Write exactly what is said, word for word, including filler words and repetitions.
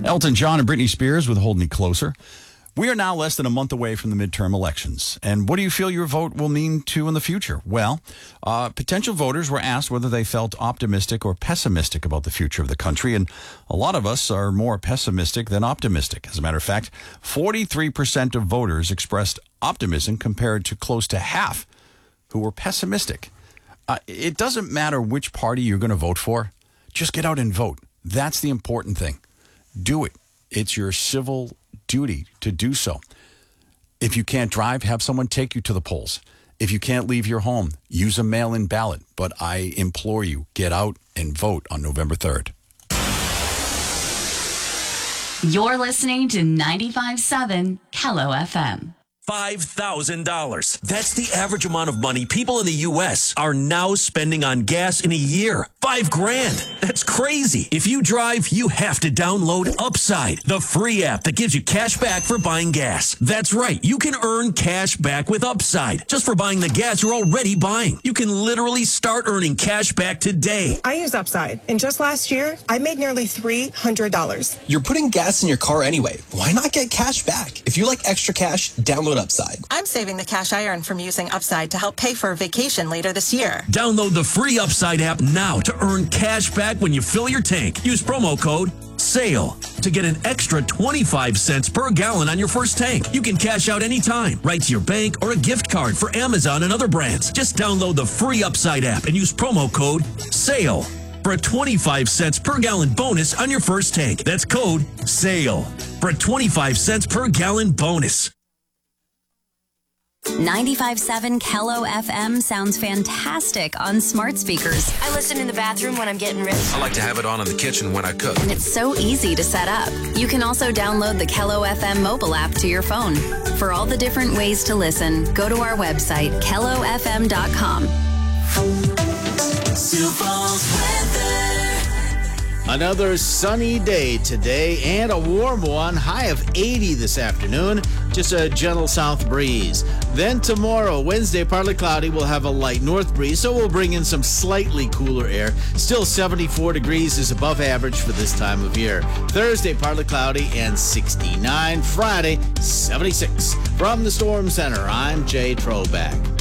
Elton John and Britney Spears with Hold Me Closer. We are now less than a month away from the midterm elections. And what do you feel your vote will mean to in the future? Well, uh, potential voters were asked whether they felt optimistic or pessimistic about the future of the country. And a lot of us are more pessimistic than optimistic. As a matter of fact, forty-three percent of voters expressed optimism compared to close to half who were pessimistic. Uh, it doesn't matter which party you're going to vote for. Just get out and vote. That's the important thing. Do it. It's your civil duty to do so. If you can't drive, have someone take you to the polls. If you can't leave your home, use a mail-in ballot. But I implore you, get out and vote on November third. You're listening to ninety-five point seven Kello F M. five thousand dollars. That's the average amount of money people in the U S are now spending on gas in a year. Five grand. That's crazy. If you drive, you have to download Upside, the free app that gives you cash back for buying gas. That's right. You can earn cash back with Upside just for buying the gas you're already buying. You can literally start earning cash back today. I use Upside, and just last year, I made nearly three hundred dollars. You're putting gas in your car anyway. Why not get cash back? If you like extra cash, download Upside. I'm saving the cash I earn from using Upside to help pay for a vacation later this year. Download the free Upside app now to earn cash back when you fill your tank. Use promo code SALE to get an extra twenty-five cents per gallon on your first tank. You can cash out anytime, right to your bank or a gift card for Amazon and other brands. Just download the free Upside app and use promo code SALE for a twenty-five cents per gallon bonus on your first tank. That's code SALE for a twenty-five cents per gallon bonus. ninety-five point seven Kello F M sounds fantastic on smart speakers. I listen in the bathroom when I'm getting ready. I like to have it on in the kitchen when I cook. And it's so easy to set up. You can also download the Kello F M mobile app to your phone. For all the different ways to listen, go to our website, kello f m dot com. Sioux Falls weather. Another sunny day today and a warm one. High of eighty this afternoon. Just a gentle south breeze. Then tomorrow, Wednesday, partly cloudy. We'll have a light north breeze, so we'll bring in some slightly cooler air. Still seventy-four degrees is above average for this time of year. Thursday, partly cloudy and sixty-nine. Friday, seventy-six. From the Storm Center, I'm Jay Troback.